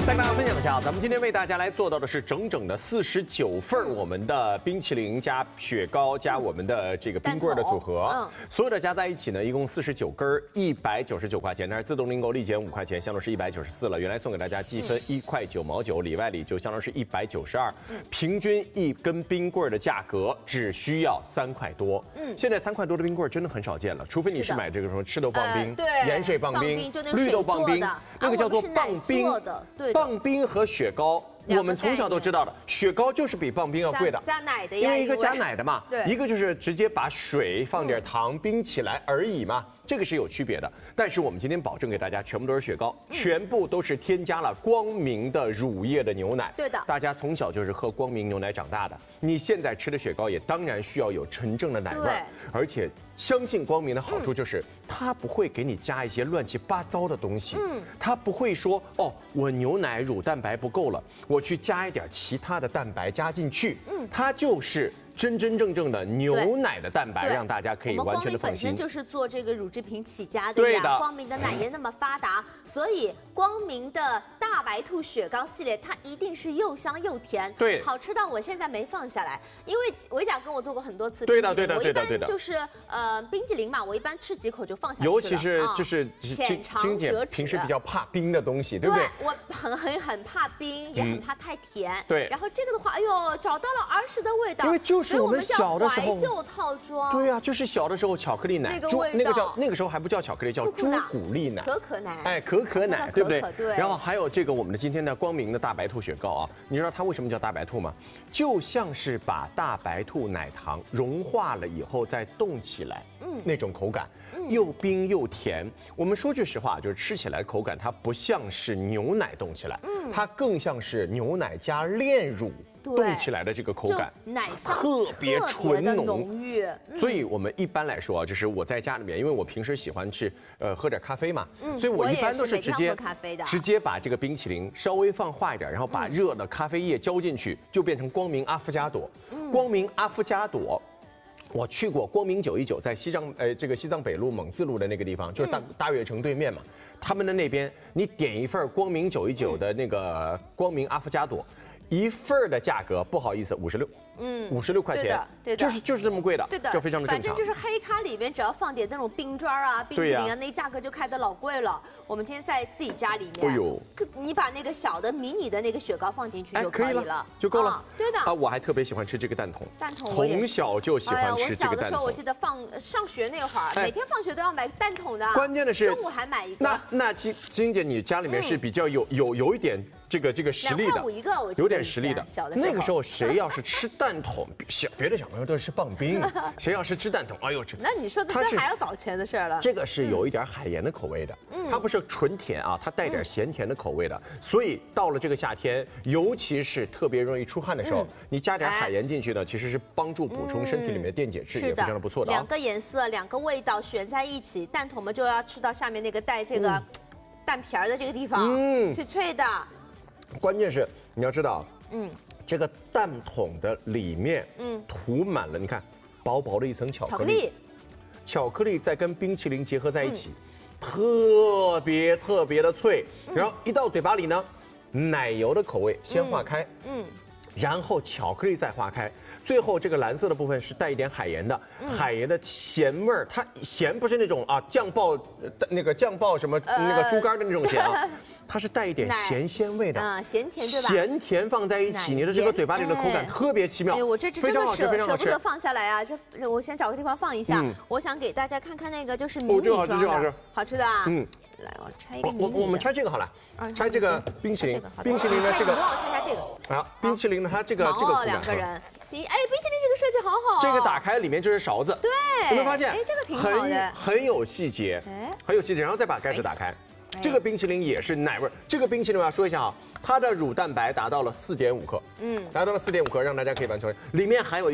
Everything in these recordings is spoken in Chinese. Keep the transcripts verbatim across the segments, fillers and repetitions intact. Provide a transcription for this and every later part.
再跟大家分享一下，咱们今天为大家来做到的是整整的四十九份我们的冰淇淋加雪糕加我们的这个冰棍的组合，嗯，所有的加在一起呢，一共四十九根，一百九十九块钱，但是自动订购立减五块钱，相当是一百九十四了。原来送给大家积分一块九毛九，里外里就相当是一百九十二，平均一根冰棍的价格只需要三块多。嗯，现在三块多的冰棍真的很少见了，除非你是买这个什么赤豆棒冰、 对， 盐水棒冰、绿豆棒冰，那个叫做棒冰。 对。 棒冰和雪糕，我们从小都知道的，雪糕就是比棒冰要贵的， 加奶的呀， 因为一个加奶的嘛， 对， 一个就是直接把水放点糖冰起来而已嘛，这个是有区别的。但是我们今天保证给大家，全部都是雪糕，全部都是添加了光明的乳液的牛奶， 对的， 大家从小就是喝光明牛奶长大的，你现在吃的雪糕也当然需要有纯正的奶味，而且。相信光明的好处就是，它不会给你加一些乱七八糟的东西。嗯，它不会说哦，我牛奶乳蛋白不够了，我去加一点其他的蛋白加进去。嗯，它就是真真正正的牛奶的蛋白，让大家可以完全的放心。 我们光明本身就是做这个乳制品起家的呀，的光明的奶业那么发达，所以光明的大白兔雪糕系列，它一定是又香又甜， 对， 好吃到我现在没放下来。因为维甲跟我做过很多次， 对的，对的，对的，对的， 就是呃。呃，冰激凌嘛，我一般吃几口就放下去了。 尤其是就是浅尝辄止。 平时比较怕冰的东西，对不对？ 我很很很怕冰，也很怕太甜。 对。 然后这个的话，哎呦，找到了儿时的味道。 因为就是我们小的时候。 怀旧套装。 对呀，就是小的时候巧克力奶， 那个味道， 那个叫那个时候还不叫巧克力，叫朱古力奶。 可可奶。 哎，可可奶，对不对？ 对。 然后还有这个我们的今天的光明的大白兔雪糕啊，你知道它为什么叫大白兔吗？就像是把大白兔奶糖融化了以后再冻起来。嗯，那种口感又冰又甜。我们说句实话，就是吃起来口感它不像是牛奶冻起来，嗯，它更像是牛奶加炼乳冻起来的这个口感， 奶香特别纯浓浓郁。 嗯、所以我们一般来说啊，就是我在家里面，因为我平时喜欢去呃喝点咖啡嘛，嗯，所以我一般都是直接直接把这个冰淇淋稍微放化一点，然后把热的咖啡液浇进去，就变成光明阿芙加朵。嗯、光明阿芙加朵。我去过光明九一九，在西藏，呃，这个西藏北路蒙自路的那个地方，就是大、嗯、大悦城对面嘛。他们的那边，你点一份光明九一九的那个光明阿芙加朵，一份的价格，不好意思，五十六，嗯，五十六块钱， 对的，对的， 就是就是这么贵的， 对的， 就非常的正常。 反正就是黑咖里面只要放点那种冰砖啊、冰淇淋啊，那价格就开得老贵了。我们今天在自己家里面，哎呦，你把那个小的迷你的那个雪糕放进去就可以了， 就够了。 对的。 啊，我还特别喜欢吃这个蛋筒， 蛋筒从小就喜欢吃这个蛋筒。 我小的时候我记得放上学那会儿，每天放学都要买蛋筒的。 关键的是中午还买一个。 那那金金姐，你家里面是比较有有有一点这个这个实力的， 两块五一个，我有点实力的。 小的那个时候谁要是吃蛋筒，小别的小朋友都是棒冰，谁要是吃蛋筒，哎呦这。 那你说的这还要早前的事了。 这个是有一点海盐的口味的，它不是纯甜啊，它带点咸甜的口味的。所以到了这个夏天，尤其是特别容易出汗的时候，你加点海盐进去呢，其实是帮助补充身体里面的电解质，也非常的不错的。 两个颜色，两个味道选在一起，蛋筒们就要吃到下面那个带这个蛋皮儿的这个地方，嗯，脆脆的。 关键是你要知道，嗯，这个蛋筒的里面，嗯，涂满了，你看，薄薄的一层巧克力，巧克力再跟冰淇淋结合在一起，特别特别的脆，然后一到嘴巴里呢，奶油的口味先化开，嗯，然后巧克力再化开。最后这个蓝色的部分是带一点海盐的，嗯、海盐的咸味儿，它咸不是那种啊酱爆那个酱爆什么、呃、那个猪肝的那种咸啊，它是带一点咸鲜味的啊，咸甜对吧？ 咸甜放在一起，你的这个嘴巴里的口感特别奇妙。 哎，我这真的舍舍不得放下来啊！这我先找个地方放一下，嗯、我想给大家看看那个就是迷你装的， 哦、 好吃的啊。嗯， 来， 我拆一个迷你的。 我我们拆这个好了，拆这个冰淇淋，冰淇淋的这个。 你帮我拆一下这个。 啊，冰淇淋的它这个这个。 两个人。哎，冰淇淋这个设计好好。 这个打开里面就是勺子。 对。 有没有发现？ 哎，这个挺好的， 很有细节，很有细节。然后再把盖子打开，这个冰淇淋也是奶味儿。这个冰淇淋我要说一下啊，它的乳蛋白达到了四点五克，嗯，达到了四点五克，让大家可以完成。里面还有一层，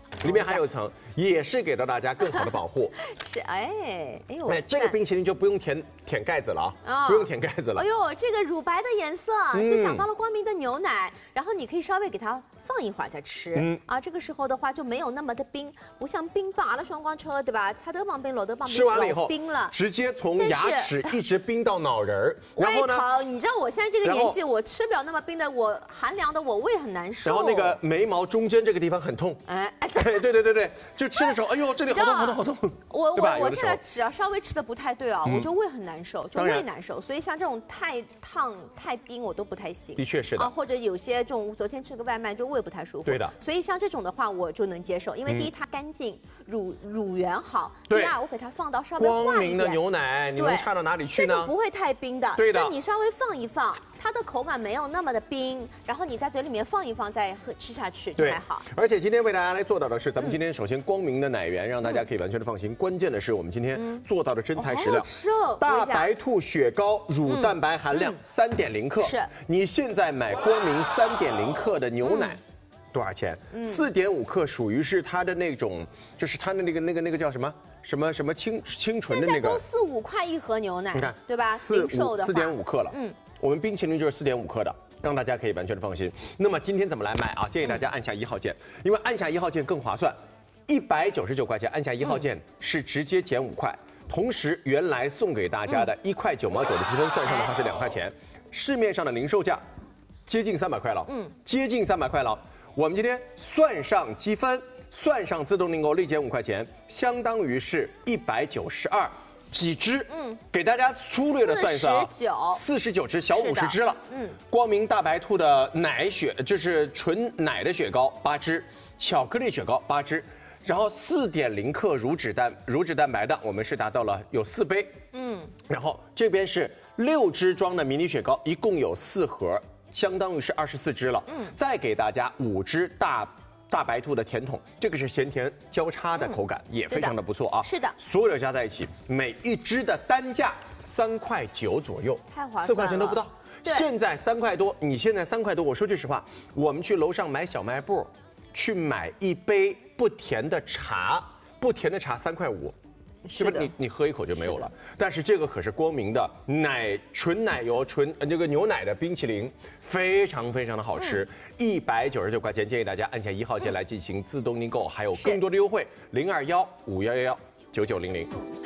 里面还有一层，也是给到大家更好的保护。 是，哎，哎呦， 哎，这个冰淇淋就不用舔舔盖子了啊，不用舔盖子了。 哎呦，这个乳白的颜色，就想到了光明的牛奶，然后你可以稍微给它放一会儿再吃。嗯啊，这个时候的话就没有那么的冰，不像冰霸了双光车，对吧？擦德棒冰、裸德棒冰， 吃完了以后冰了， 直接从牙齿一直冰到脑仁儿。 然后呢，你知道我现在这个年纪，我吃不了那么冰的，我寒凉的，我胃很难受。 然后那个眉毛中间这个地方很痛。哎，对对对对，就吃的时候，哎呦，这里好痛好痛好痛。 我我我现在只要稍微吃的不太对啊，我就胃很难受，就胃难受。所以像这种太烫太冰我都不太行。 的确是的啊， 或者有些这种昨天吃个外卖就胃不太舒服。 对的。 所以像这种的话我就能接受，因为第一它干净，乳乳源好；第二我给它放到稍微化一点。 光明的牛奶，你能差到哪里去呢？ 这就不会太冰的。 对的。 就你稍微放一放，它的口感没有那么的冰，然后你在嘴里面放一放再喝吃下去就还好。 而且今天为大家来做到的是，咱们今天首先光明的奶源让大家可以完全的放心，关键的是我们今天做到的真材实料。大白兔雪糕乳蛋白含量三点零克。 是。 你现在买光明三点零克的牛奶。多少钱？四点五克属于是它的那种，就是它的那个那个那个叫什么什么什么清清纯的那个。 现在都四五块一盒牛奶， 你看对吧？ 四五四点五克了。嗯，我们冰淇淋就是四点五克的，让大家可以完全的放心。那么今天怎么来买啊？建议大家按下一号键，因为按下一号键更划算，一百九十九块钱按下一号键是直接减五块，同时原来送给大家的一块九毛九的积分算上的话是两块钱，市面上的零售价接近三百块了。嗯，接近三百块了。我们今天算上积分，算上自动订购立减五块钱，相当于是一百九十二几支。嗯，给大家粗略的算一算啊， 四十九， 四十九支，小五十支了。嗯，光明大白兔的奶雪就是纯奶的雪糕八支，巧克力雪糕八支，然后四点零克乳脂蛋乳脂蛋白的，我们是达到了有四杯。嗯，然后这边是六支装的迷你雪糕，一共有四盒。相当于是二十四支了，嗯，再给大家五支大大白兔的甜筒，这个是咸甜交叉的口感，嗯、也非常的不错啊。 是的， 所有加在一起，每一支的单价三块九左右， 太划算了， 四块钱都不到。现在三块多，你现在三块多，我说句实话，我们去楼上买小卖部，去买一杯不甜的茶，不甜的茶三块五。是不是你你喝一口就没有了？但是这个可是光明的奶纯奶油纯这个牛奶的冰淇淋，非常非常的好吃，一百九十九块钱，建议大家按下一号键来进行自动订购，还有更多的优惠，零二幺五幺幺幺九九零零。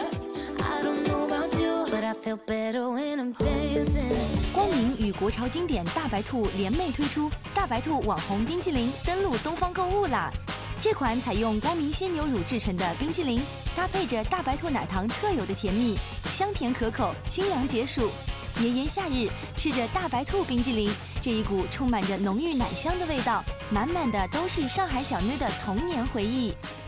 光明与国潮经典大白兔联袂推出大白兔网红冰淇淋，登陆东方购物啦！这款采用光明鲜牛乳制成的冰淇淋，搭配着大白兔奶糖特有的甜蜜，香甜可口，清凉解暑。炎炎夏日，吃着大白兔冰淇淋，这一股充满着浓郁奶香的味道，满满的都是上海小妞的童年回忆。